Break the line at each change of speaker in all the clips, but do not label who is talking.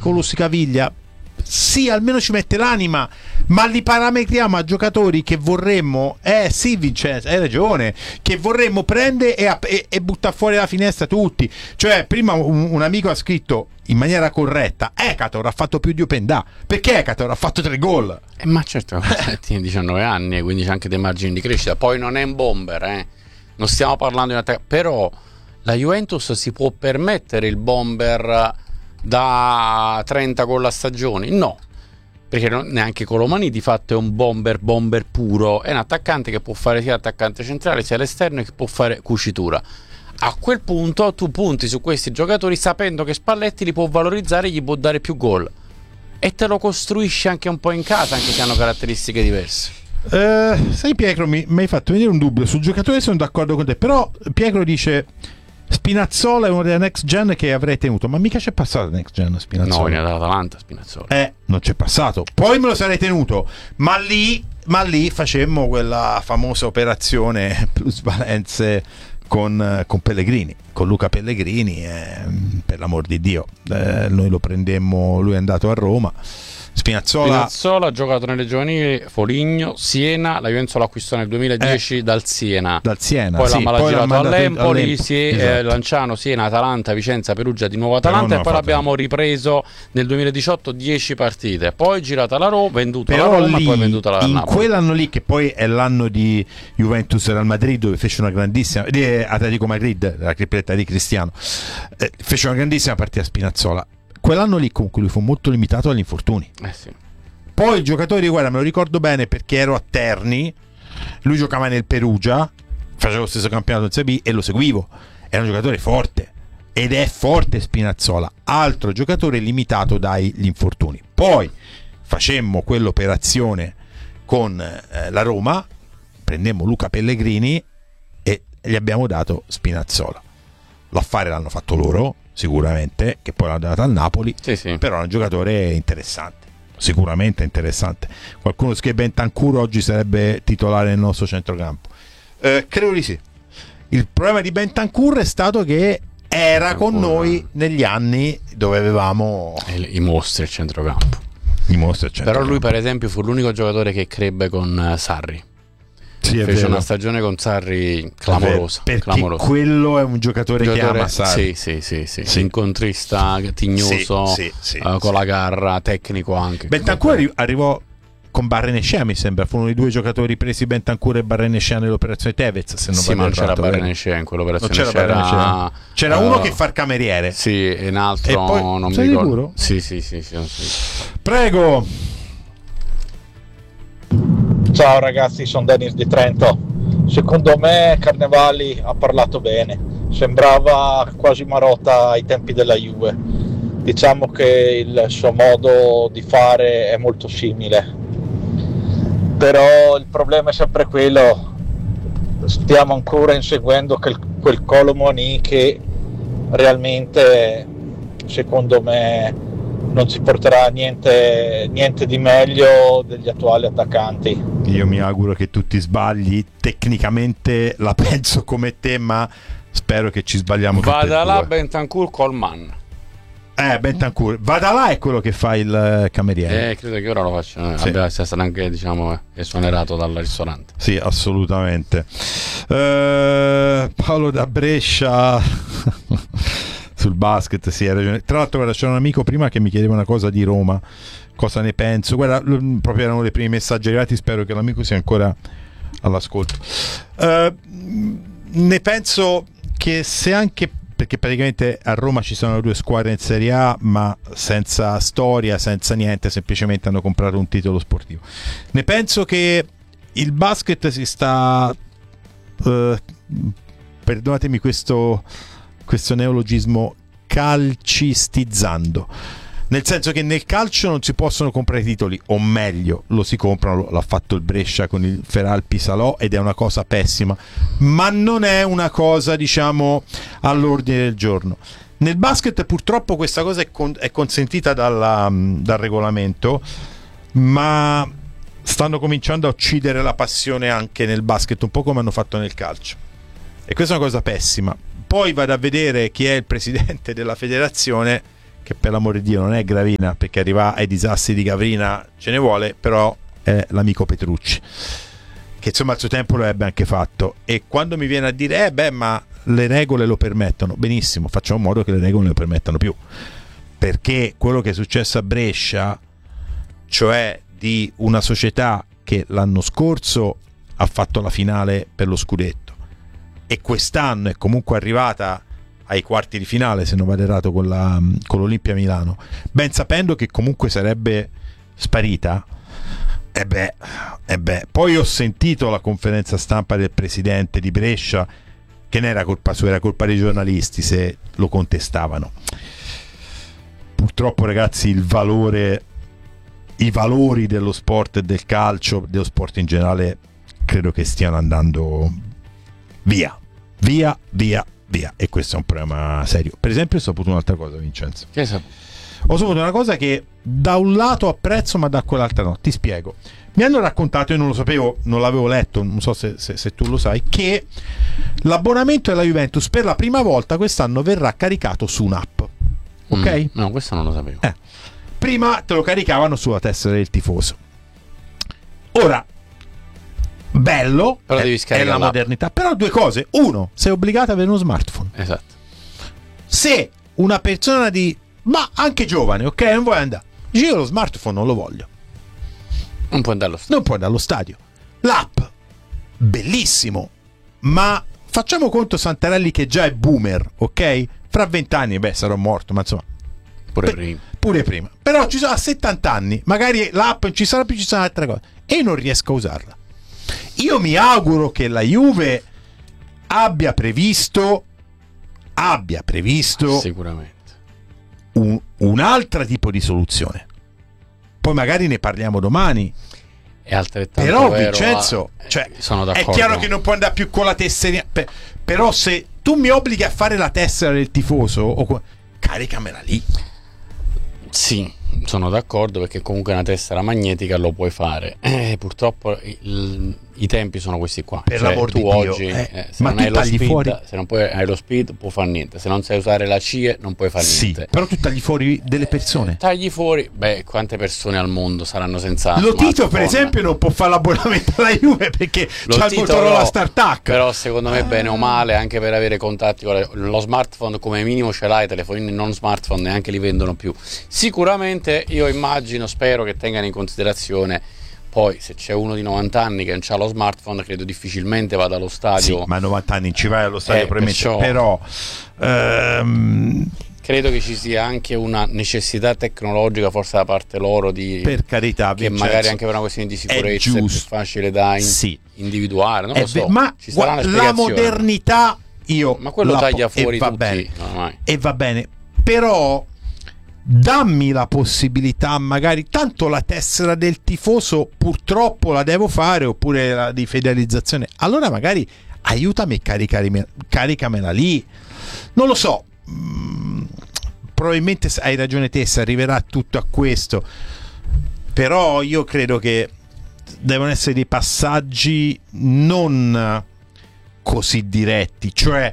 con lo Sicaviglia, sì, almeno ci mette l'anima, ma li parametriamo a giocatori che vorremmo, sì Vincenzo, hai ragione, che vorremmo prendere e buttare fuori la finestra tutti. Cioè, prima un amico ha scritto in maniera corretta: Ekator ha fatto più di Openda, perché Ekator ha fatto 3 gol.
Ma certo, tiene 19 anni, quindi c'è anche dei margini di crescita. Poi non è un bomber, non stiamo parlando di un attaccante, però la Juventus si può permettere il bomber da 30 gol a stagione? No, perché neanche Colomani di fatto è un bomber puro, è un attaccante che può fare sia attaccante centrale sia all'esterno e che può fare cucitura. A quel punto tu punti su questi giocatori sapendo che Spalletti li può valorizzare e gli può dare più gol, e te lo costruisci anche un po' in casa, anche se hanno caratteristiche diverse.
Sai Pietro, mi hai fatto venire un dubbio sul giocatore, sono d'accordo con te, però Pietro dice Spinazzola è uno della next gen che avrei tenuto, ma mica c'è passato next gen Spinazzola.
No, viene dall'Atalanta Spinazzola.
Non c'è passato, poi me lo sarei tenuto, ma lì facemmo quella famosa operazione plusvalenze con Pellegrini, con Luca Pellegrini, per l'amor di Dio, noi lo prendemmo, lui è andato a Roma. Spinazzola
ha giocato nelle giovanili Foligno, Siena, la Juventus l'acquistò nel 2010 dal Siena,
poi
l'ha girato all'Empoli,
esatto.
Lanciano, Siena, Atalanta, Vicenza, Perugia, di nuovo Atalanta, e poi l'abbiamo ripreso nel 2018 10 partite, poi girata alla Roma, venduta alla Roma, poi venduta alla Napoli.
In quell'anno lì, che poi è l'anno di Juventus e Real Madrid, dove fece una grandissima Atletico Madrid, la tripletta di Cristiano, fece una grandissima partita Spinazzola. Quell'anno lì comunque lui fu molto limitato dagli infortuni.
Sì.
Poi il giocatore, guarda, me lo ricordo bene perché ero a Terni, lui giocava nel Perugia, faceva lo stesso campionato in Serie B e lo seguivo. Era un giocatore forte, ed è forte Spinazzola, altro giocatore limitato dagli infortuni. Poi facemmo quell'operazione con la Roma, prendemmo Luca Pellegrini e gli abbiamo dato Spinazzola. L'affare l'hanno fatto loro, sicuramente, che poi l'hanno dato al Napoli,
sì.
Però è un giocatore interessante, sicuramente interessante. Qualcuno scrive Bentancur oggi sarebbe titolare nel nostro centrocampo. Credo di sì. Il problema di Bentancur è stato che era con noi negli anni dove avevamo
i mostri al centrocampo. Però lui, per esempio, fu l'unico giocatore che crebbe con Sarri.
Sì,
fece una stagione con Sarri clamorosa,
perché quello è un giocatore che ama Sarri.
Sì. Incontrista, tignoso, con la garra, tecnico anche.
Bentancur arrivò con Barrenechea, mi sembra, furono i 2 giocatori presi, Bentancur e Barrenechea, nell'operazione Tevez, se non
ma non c'era Barrenechea in quell'operazione,
c'era uno che fa il cameriere,
e un altro,
e poi,
non
mi
ricordo. Sì.
Prego.
Ciao ragazzi, sono Dennis di Trento. Secondo me Carnevali ha parlato bene, sembrava quasi Marotta ai tempi della Juve. Diciamo che il suo modo di fare è molto simile, però il problema è sempre quello: stiamo ancora inseguendo quel Colomani che realmente, secondo me, non ci porterà niente di meglio degli attuali attaccanti.
Io mi auguro che tu ti sbagli, tecnicamente la penso come te, ma spero che ci sbagliamo tutti.
Vada là Bentancur Coleman.
Bentancur, vada là, è quello che fa il cameriere.
Credo che ora lo faccia.
Sì.
Sia stato anche, esonerato dal ristorante.
Sì, assolutamente. Paolo da Brescia sul basket, sì, hai ragione. Tra l'altro, guarda, c'era un amico prima che mi chiedeva una cosa di Roma, cosa ne penso. Guarda, proprio erano i primi messaggi arrivati, spero che l'amico sia ancora all'ascolto. Ne penso che se anche, perché praticamente a Roma ci sono 2 squadre in Serie A, ma senza storia, senza niente, semplicemente hanno comprato un titolo sportivo. Ne penso che il basket si sta, perdonatemi questo neologismo, calcistizzando, nel senso che nel calcio non si possono comprare titoli, o meglio, lo si comprano, l'ha fatto il Brescia con il Feralpi Salò, ed è una cosa pessima, ma non è una cosa, diciamo, all'ordine del giorno. Nel basket purtroppo questa cosa è consentita dal regolamento, ma stanno cominciando a uccidere la passione anche nel basket, un po' come hanno fatto nel calcio, e questa è una cosa pessima. Poi vado a vedere chi è il presidente della federazione, che per l'amore di Dio non è Gravina, perché arriva ai disastri di Gavrina ce ne vuole, però è l'amico Petrucci, che insomma al suo tempo lo ebbe anche fatto. E quando mi viene a dire ma le regole lo permettono, benissimo, facciamo in modo che le regole non lo permettano più, perché quello che è successo a Brescia, cioè di una società che l'anno scorso ha fatto la finale per lo scudetto e quest'anno è comunque arrivata ai quarti di finale, se non vado errato, con l'Olimpia Milano, ben sapendo che comunque sarebbe sparita. Poi ho sentito la conferenza stampa del presidente di Brescia, che non era colpa sua, era colpa dei giornalisti se lo contestavano. Purtroppo, ragazzi, i valori dello sport e del calcio, dello sport in generale, credo che stiano andando via, e questo è un problema serio. Per esempio, ho saputo un'altra cosa, Vincenzo.
Che hai saputo?
Ho saputo una cosa che da un lato apprezzo, ma da quell'altra no. Ti spiego. Mi hanno raccontato, io non lo sapevo, non l'avevo letto, non so se tu lo sai, che l'abbonamento della Juventus per la prima volta quest'anno verrà caricato su un'app. Ok?
No, questo non lo sapevo.
Prima te lo caricavano sulla tessera del tifoso. Ora, bello,
però devi
è la
l'app.
modernità. Però due cose. Uno, sei obbligato ad avere uno smartphone.
Esatto.
Se una persona ma anche giovane, ok, non vuole andare, dice io lo smartphone non lo voglio,
non puoi andare
allo stadio. L'app, bellissimo, ma facciamo conto Santarelli che già è boomer, ok? Fra 20 anni, sarò morto, ma insomma pure prima. Però ci sono a 70 anni, magari l'app non ci sarà più, ci sono altre cose e non riesco a usarla. Io mi auguro che la Juve abbia previsto
sicuramente
un'altra tipo di soluzione. Poi magari ne parliamo domani.
È altrettanto
però
vero,
Vincenzo,
sono d'accordo.
È chiaro che non puoi andare più con la tessera, però se tu mi obblighi a fare la tessera del tifoso, caricamela lì.
Sì, sono d'accordo, perché comunque una tessera magnetica lo puoi fare. Purtroppo i tempi sono questi qua.
Per l'amor
tu
di Dio,
oggi se
ma
non hai lo speed,
fuori...
se non hai lo speed, puoi fare niente. Se non sai usare la CIE, non puoi fare niente.
Però tu tagli fuori delle persone.
Tagli fuori, quante persone al mondo saranno senza
Lo Tito,
smartphone?
per esempio, non può fare l'abbonamento alla Juve perché c'ha il Motorola StarTAC.
Però secondo me, bene o male, anche per avere contatti con lo smartphone, come minimo ce l'hai, telefonini non smartphone neanche li vendono più. Sicuramente io immagino, spero che tengano in considerazione. Poi se c'è uno di 90 anni che non ha lo smartphone, credo difficilmente vada allo stadio.
Sì, ma a 90 anni ci vai allo stadio probabilmente.
Perciò,
però
credo che ci sia anche una necessità tecnologica forse da parte loro
per carità,
che
Vincenzo,
magari anche per una questione di sicurezza è più facile da individuare, non lo so.
Ma
ci sarà una
la modernità
ma quello taglia fuori tutti
bene,
ormai.
e va bene, però dammi la possibilità, magari, tanto la tessera del tifoso purtroppo la devo fare, oppure la di fidelizzazione, allora magari aiutami, caricamela lì, non lo so. Probabilmente hai ragione te, si arriverà tutto a questo, però io credo che devono essere dei passaggi non così diretti, cioè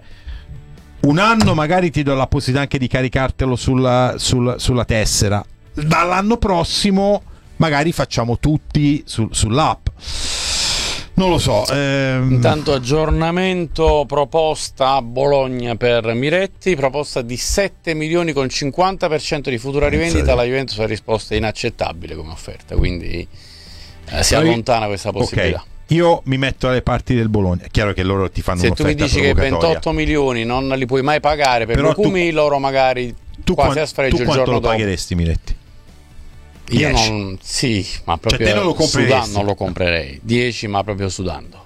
un anno magari ti do la possibilità anche di caricartelo sulla tessera, dall'anno prossimo magari facciamo tutti sull'app, non lo so.
Intanto aggiornamento, proposta a Bologna per Miretti, proposta di 7 milioni con 50% di futura rivendita. La Juventus ha risposto inaccettabile come offerta, quindi si allontana questa possibilità.
Okay. Io mi metto alle parti del Bologna. È chiaro che loro ti fanno un'offerta
provocatoria. Se tu mi dici che 28 milioni non li puoi mai pagare per Lukumi, loro magari quasi a sfregio il giorno dopo.
Tu quanto lo pagheresti, Miretti?
Io non, sì, ma proprio
te non lo
sudando non lo comprerei. 10, ma proprio sudando.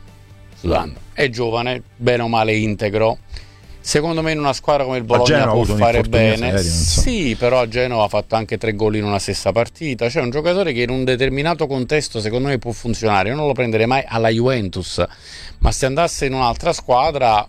È giovane, bene o male integro. Secondo me in una squadra come il Bologna può fare bene. Sì, però a Genova ha fatto anche 3 gol in una stessa partita. C'è un giocatore che in un determinato contesto secondo me può funzionare. Io non lo prenderei mai alla Juventus, ma se andasse in un'altra squadra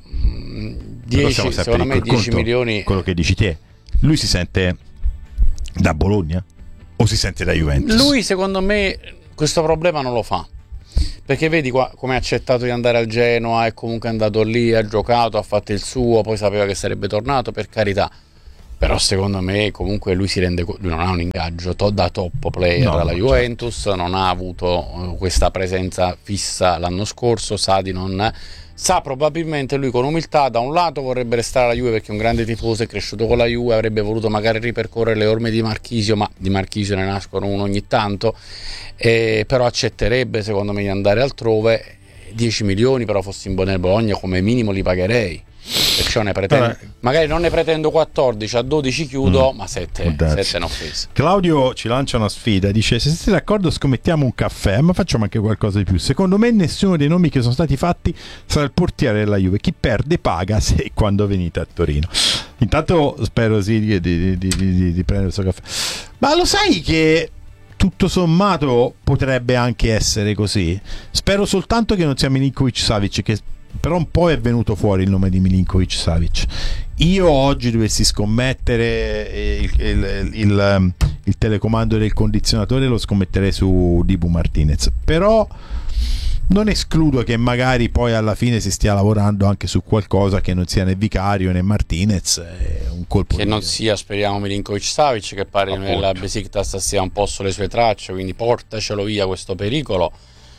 10, secondo me 10 milioni.
Quello che dici te, lui si sente da Bologna o si sente da Juventus?
Lui secondo me questo problema non lo fa, perché vedi qua come ha accettato di andare al Genoa, è comunque andato lì, ha giocato, ha fatto il suo, poi sapeva che sarebbe tornato, per carità, Però secondo me comunque lui non ha un ingaggio da top player alla Juventus, non ha avuto questa presenza fissa l'anno scorso, sa probabilmente lui con umiltà da un lato vorrebbe restare alla Juve perché è un grande tifoso, è cresciuto con la Juve, avrebbe voluto magari ripercorrere le orme di Marchisio, ma di Marchisio ne nascono uno ogni tanto, però accetterebbe secondo me di andare altrove. 10 milioni però fossi in Bologna come minimo li pagherei, perciò magari non ne pretendo 14, a 12 chiudo, ma 7 ne ho preso.
Claudio ci lancia una sfida, dice: se siete d'accordo scommettiamo un caffè, ma facciamo anche qualcosa di più. Secondo me nessuno dei nomi che sono stati fatti sarà il portiere della Juve, chi perde paga se e quando venite a Torino. Intanto spero di prendere questo caffè, ma lo sai che tutto sommato potrebbe anche essere così. Spero soltanto che non sia Milinkovic-Savic, che però un po' è venuto fuori il nome di Milinkovic-Savic. Io oggi dovessi scommettere il telecomando del condizionatore, lo scommetterei su Dibu Martinez, però non escludo che magari poi alla fine si stia lavorando anche su qualcosa che non sia né Vicario né Martinez, un colpo
che non sia, speriamo, Milinkovic-Savic, che pare nella Besiktas sia un po' sulle sue tracce, quindi portacelo via questo pericolo.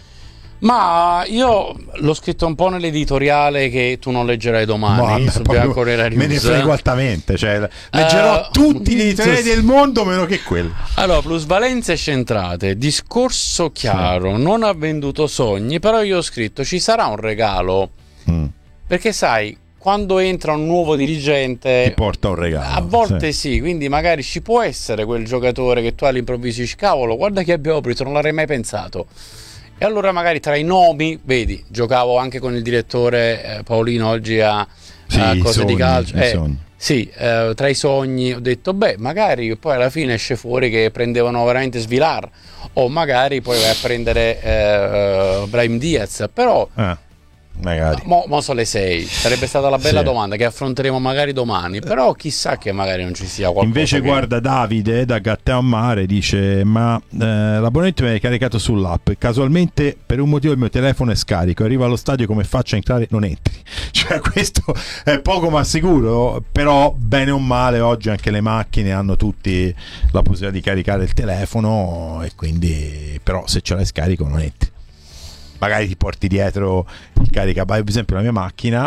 Ma io l'ho scritto un po' nell'editoriale che tu non leggerai domani su Bianconera News.
Me ne frego altamente, cioè, leggerò tutti gli editoriali del mondo meno che quello.
Allora, plusvalenze scentrate, discorso chiaro, non ha venduto sogni, però io ho scritto ci sarà un regalo, perché sai, quando entra un nuovo dirigente
ti porta un regalo,
a volte sì, quindi magari ci può essere quel giocatore che tu all'improvviso dici cavolo, guarda che abbiamo preso, non l'avrei mai pensato. E allora magari tra i nomi, vedi, giocavo anche con il direttore Paolino oggi a cose di calcio. Tra i sogni ho detto, magari poi alla fine esce fuori che prendevano veramente Svilar, o magari poi vai a prendere Brahim Diaz, però
magari
mo sono le 6, sarebbe stata la bella domanda che affronteremo magari domani, però chissà che magari non ci sia qualcosa.
Invece guarda, Davide da Gatteammare dice: ma l'abbonamento mi è caricato sull'app, casualmente per un motivo il mio telefono è scarico, arriva allo stadio, come faccio a entrare? Non entri. Cioè questo è poco ma sicuro, però bene o male oggi anche le macchine hanno tutti la possibilità di caricare il telefono, e quindi però se ce l'hai scarico non entri. Magari ti porti dietro il caricabatterie. Per esempio la mia macchina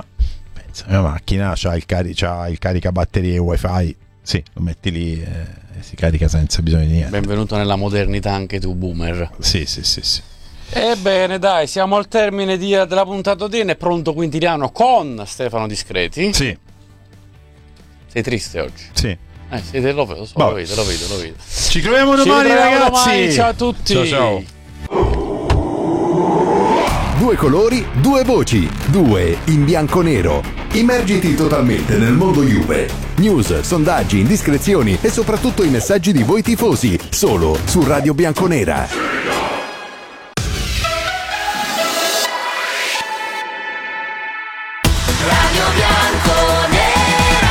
c'ha il caricabatterie wifi, sì, lo metti lì e si carica senza bisogno di niente.
Benvenuto nella modernità anche tu, boomer.
Sì.
Ebbene dai, siamo al termine della puntata odierna. È pronto Quintiliano con Stefano Discreti?
Sì.
Sei triste oggi?
Sì.
Lo vedo.
Ci troviamo domani, ragazzi.
Domani. Ciao a tutti.
Ciao.
Due colori, due voci, due in bianco-nero. Immergiti totalmente nel mondo Juve. News, sondaggi, indiscrezioni e soprattutto i messaggi di voi tifosi. Solo su Radio Bianconera.
Radio Bianconera.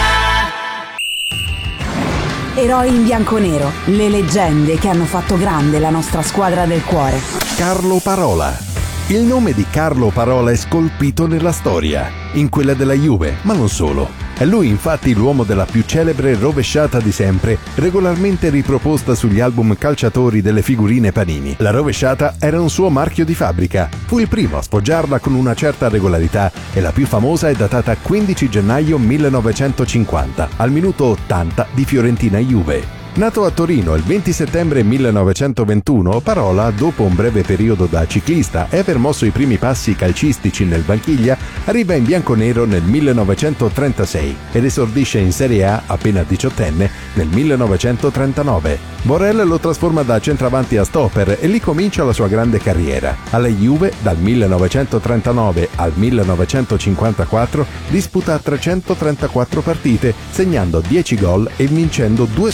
Eroi in bianco-nero, le leggende che hanno fatto grande la nostra squadra del cuore.
Carlo Parola. Il nome di Carlo Parola è scolpito nella storia, in quella della Juve, ma non solo. È lui infatti l'uomo della più celebre rovesciata di sempre, regolarmente riproposta sugli album calciatori delle figurine Panini. La rovesciata era un suo marchio di fabbrica, fu il primo a sfoggiarla con una certa regolarità e la più famosa è datata 15 gennaio 1950, al minuto 80 di Fiorentina-Juve. Nato a Torino il 20 settembre 1921, Parola, dopo un breve periodo da ciclista e aver mosso i primi passi calcistici nel Vanchiglia, arriva in bianconero nel 1936 ed esordisce in Serie A appena diciottenne nel 1939. Borrell lo trasforma da centravanti a stopper e lì comincia la sua grande carriera. Alla Juve, dal 1939 al 1954, disputa 334 partite, segnando 10 gol e vincendo 2 scudetti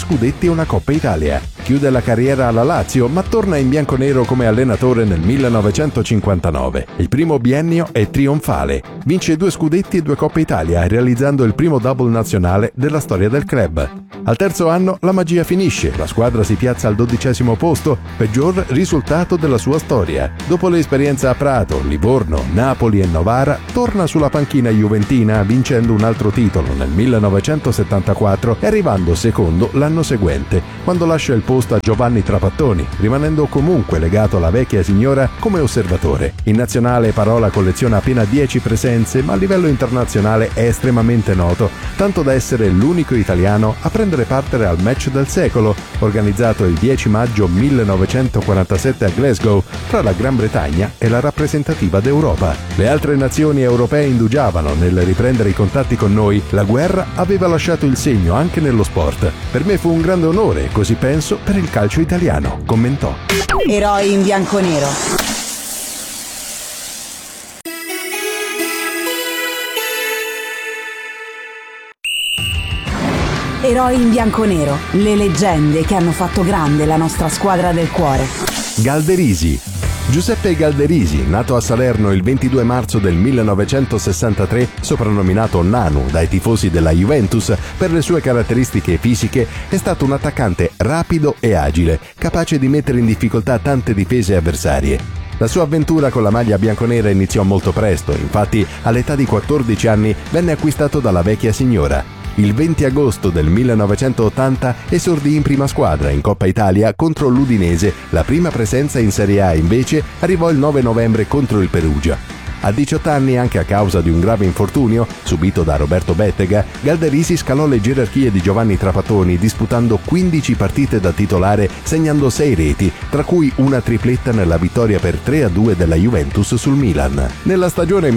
una Coppa Italia. Chiude la carriera alla Lazio, ma torna in bianconero come allenatore nel 1959. Il primo biennio è trionfale. Vince 2 scudetti e 2 Coppe Italia, realizzando il primo double nazionale della storia del club. Al terzo anno la magia finisce, la squadra si piazza al 12° posto, peggior risultato della sua storia. Dopo l'esperienza a Prato, Livorno, Napoli e Novara, torna sulla panchina juventina vincendo un altro titolo nel 1974 e arrivando secondo l'anno seguente, quando lascia il posto a Giovanni Trapattoni, rimanendo comunque legato alla vecchia signora come osservatore. In nazionale Parola colleziona appena 10 presenze, ma a livello internazionale è estremamente noto, tanto da essere l'unico italiano a prendere parte al match del secolo, organizzato il 10 maggio 1947 a Glasgow, tra la Gran Bretagna e la rappresentativa d'Europa. Le altre nazioni europee indugiavano nel riprendere i contatti con noi, la guerra aveva lasciato il segno anche nello sport. Per me fu un grande onore, così penso, per il calcio italiano, commentò.
Eroi in bianconero. Eroi in bianconero, le leggende che hanno fatto grande la nostra squadra del cuore.
Galderisi. Giuseppe Galderisi, nato a Salerno il 22 marzo del 1963, soprannominato Nanu dai tifosi della Juventus per le sue caratteristiche fisiche, è stato un attaccante rapido e agile, capace di mettere in difficoltà tante difese avversarie. La sua avventura con la maglia bianconera iniziò molto presto, infatti all'età di 14 anni venne acquistato dalla vecchia signora. Il 20 agosto del 1980 esordì in prima squadra in Coppa Italia contro l'Udinese, la prima presenza in Serie A invece arrivò il 9 novembre contro il Perugia. A 18 anni, anche a causa di un grave infortunio subito da Roberto Bettega, Galderisi scalò le gerarchie di Giovanni Trapattoni disputando 15 partite da titolare, segnando 6 reti, tra cui una tripletta nella vittoria per 3-2 della Juventus sul Milan. Nella stagione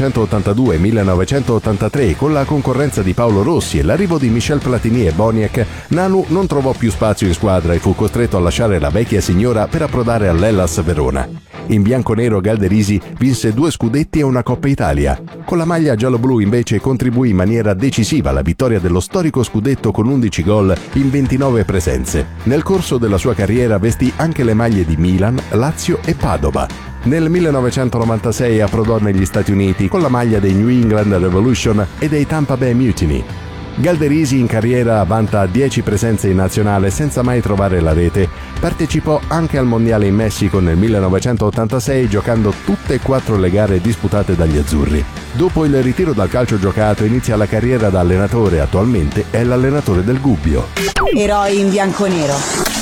1982-1983, con la concorrenza di Paolo Rossi e l'arrivo di Michel Platini e Boniek, Nanu non trovò più spazio in squadra e fu costretto a lasciare la vecchia signora per approdare all'Hellas Verona. In bianconero Galderisi vinse 2 scudetti e una Coppa Italia. Con la maglia giallo-blu invece contribuì in maniera decisiva alla vittoria dello storico scudetto con 11 gol in 29 presenze. Nel corso della sua carriera vestì anche le maglie di Milan, Lazio e Padova. Nel 1996 approdò negli Stati Uniti con la maglia dei New England Revolution e dei Tampa Bay Mutiny. Galderisi in carriera vanta 10 presenze in nazionale senza mai trovare la rete. Partecipò anche al Mondiale in Messico nel 1986 giocando tutte e 4 le gare disputate dagli azzurri. Dopo il ritiro dal calcio giocato inizia la carriera da allenatore, attualmente è l'allenatore del Gubbio.
Eroi in bianconero.